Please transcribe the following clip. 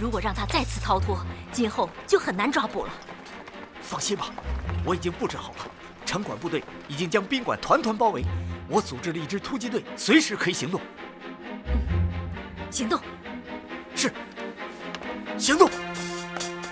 如果让他再次逃脱，今后就很难抓捕了。 放心吧，我已经布置好了，城管部队已经将宾馆团团包围，我组织了一支突击队，随时可以行动。 行动。 是，行动。